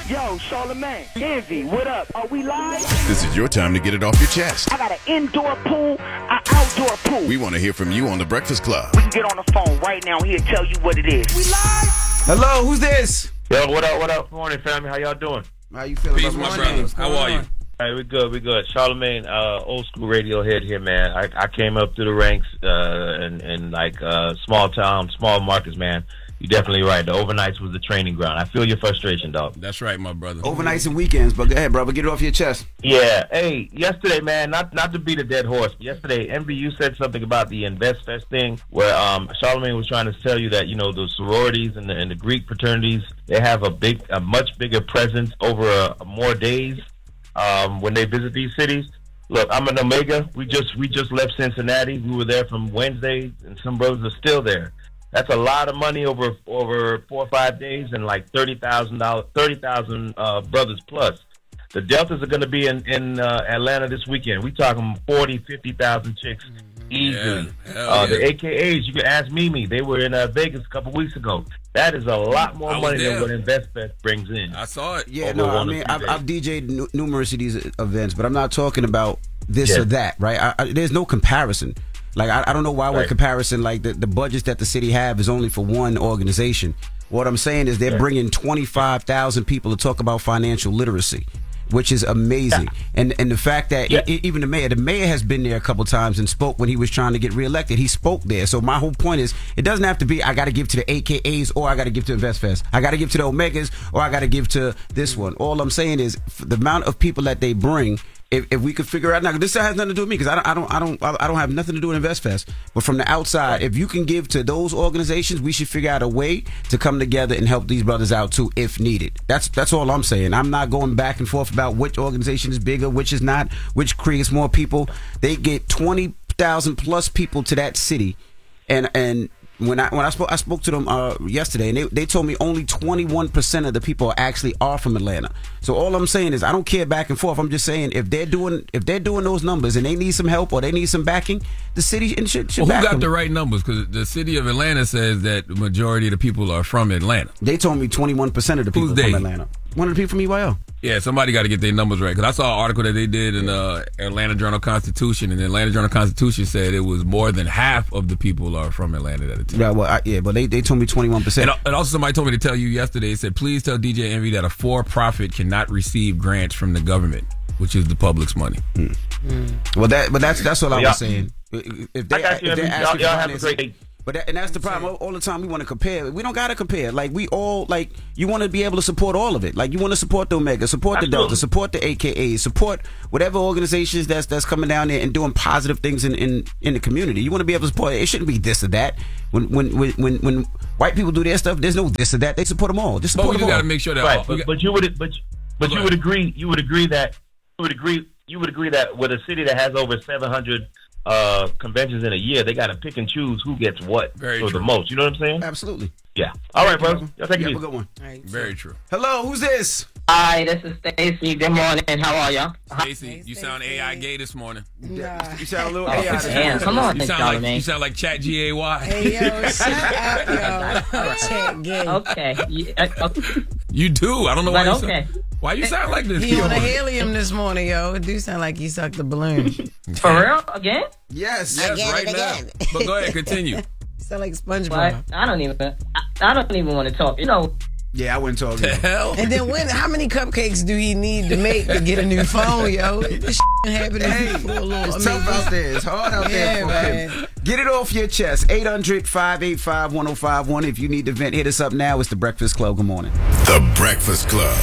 Yo, Charlamagne, Envy, what up? Are we live? This is your time to get it off your chest. I got an indoor pool, an outdoor pool. We want to hear from you on The Breakfast Club. We can get on the phone right now. He'll tell you what it is. We live? Hello, who's this? Yo, what up, what up? Morning, family. How y'all doing? How you feeling? Peace, my brothers. How are you? Hey, we good. Charlamagne, old school radio head here, man. I came up through the ranks in small town, small markets, man. You're definitely right. The overnights was the training ground. I feel your frustration, dog. That's right, my brother. Overnights and weekends, but go ahead, brother. Get it off your chest. Yeah. Hey, yesterday, man, not to beat a dead horse, but yesterday, MVU said something about the Invest Fest thing where Charlamagne was trying to tell you that, you know, the sororities and the Greek fraternities, they have a much bigger presence over more days when they visit these cities. Look, I'm an Omega. We just left Cincinnati. We were there from Wednesday, and some brothers are still there. That's a lot of money over 4 or 5 days, and like $30,000 brothers plus. The Deltas are going to be in Atlanta this weekend. We talking 40, 50,000 chicks easily. Yeah. The AKAs, you can ask Mimi. They were in Vegas a couple weeks ago. That is a lot more money than what InvestFest brings in. I saw it. Yeah, no, I mean, I've DJ'd numerous of these events, but I'm not talking about this or that, right? There's no comparison. Like, I don't know why we're comparison. Like, the budgets that the city have is only for one organization. What I'm saying is they're bringing 25,000 people to talk about financial literacy, which is amazing. Yeah. And the fact that even the mayor has been there a couple times and spoke when he was trying to get reelected. He spoke there. So my whole point is, it doesn't have to be I got to give to the AKAs or I got to give to InvestFest. I got to give to the Omegas or I got to give to this one. All I'm saying is the amount of people that they bring. If we could figure out now, this has nothing to do with me because I don't have nothing to do with InvestFest. But from the outside, if you can give to those organizations, we should figure out a way to come together and help these brothers out too, if needed. That's all I'm saying. I'm not going back and forth about which organization is bigger, which is not, which creates more people. They get 20,000 plus people to that city, and. When I spoke to them yesterday, and they told me only 21% of the people actually are from Atlanta. So all I'm saying is I don't care back and forth. I'm just saying if they're doing those numbers and they need some help or they need some backing, the city should well, back who got them. the right numbers? Because the city of Atlanta says that the majority of the people are from Atlanta. They told me 21% of the people are from Atlanta. One of the people from EYL. Yeah, somebody got to get their numbers right. Because I saw an article that they did in Atlanta Journal-Constitution, and the Atlanta Journal-Constitution said it was more than half of the people are from Atlanta at a time. Yeah, well, but they told me 21%. And also somebody told me to tell you yesterday, it said, please tell DJ Envy that a for-profit cannot receive grants from the government, which is the public's money. Well, that's what I was saying. If I got you. Y'all have a great day. And that's the problem. All the time we want to compare. We don't got to compare. Like, we all, like, you want to be able to support all of it. Like, you want to support the Omega, support the Delta, support the AKA, support whatever organizations that's coming down there and doing positive things in the community. You want to be able to support it. It shouldn't be this or that. When white people do their stuff, there's no this or that. They support them all. Just support them all. But we got to make sure that you would agree that with a city that has over 700 conventions in a year, they got to pick and choose who gets what the most. You know what I'm saying? Absolutely. Yeah. All right, bro. Y'all take it easy. Have a good one. Right, very true. Hello, who's this? Hi, this is Stacy. Good morning. How are y'all? Stacy, you sound AI gay this morning. Nah. You sound a little AI this morning. Damn, come on, you sound like Chat GAY. Hey, yo, shut up, yo. Chat gay. Okay. You do. I don't know why you sound. Why you sound like this? He on a helium this morning, yo. It do sound like he sucked the balloon. For real? Again? Yes. Again right now. But go ahead, continue. Sound like SpongeBob. But I don't even want to talk. You know. Yeah, I wouldn't talk to the hell. And then how many cupcakes do he need to make to get a new phone, yo? This happening for a little. It's tough out there. It's hard out there for him. Get it off your chest. 800-585-1051. If you need to vent, hit us up now. It's The Breakfast Club. Good morning. The Breakfast Club.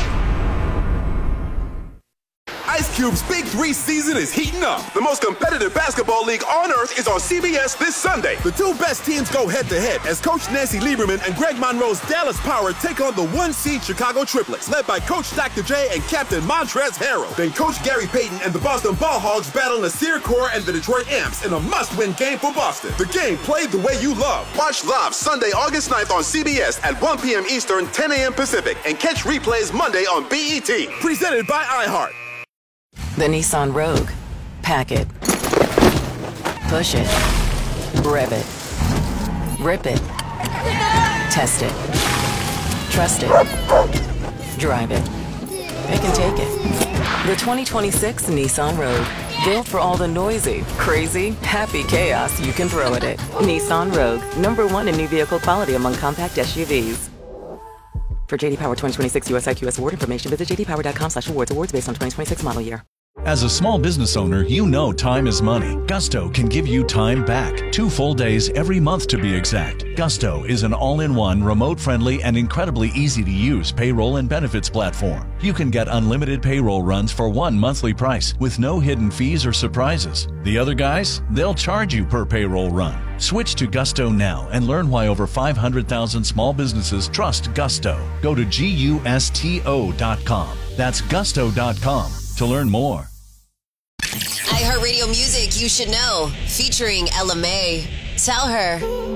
Ice Cube's Big 3 season is heating up. The most competitive basketball league on earth is on CBS this Sunday. The two best teams go head-to-head as Coach Nancy Lieberman and Greg Monroe's Dallas Power take on the one-seed Chicago Triplets, led by Coach Dr. J and Captain Montrezl Harrell. Then Coach Gary Payton and the Boston Ball Hogs battle Nasir Kaur and the Detroit Amps in a must-win game for Boston. The game played the way you love. Watch live Sunday, August 9th on CBS at 1 p.m. Eastern, 10 a.m. Pacific, and catch replays Monday on BET. Presented by iHeart. The Nissan Rogue. Pack it. Push it. Rev it. Rip it. Test it. Trust it. Drive it. They can take it. The 2026 Nissan Rogue. Built for all the noisy, crazy, happy chaos you can throw at it. Nissan Rogue. #1 in new vehicle quality among compact SUVs. For JD Power 2026 US IQS award information, visit jdpower.com/awards. Awards based on 2026 model year. As a small business owner, you know time is money. Gusto can give you time back. 2 full days every month to be exact. Gusto is an all-in-one, remote-friendly, and incredibly easy-to-use payroll and benefits platform. You can get unlimited payroll runs for one monthly price with no hidden fees or surprises. The other guys, they'll charge you per payroll run. Switch to Gusto now and learn why over 500,000 small businesses trust Gusto. Go to GUSTO.com. That's Gusto.com to learn more. iHeartRadio Music You Should Know, featuring Ella May. Tell her.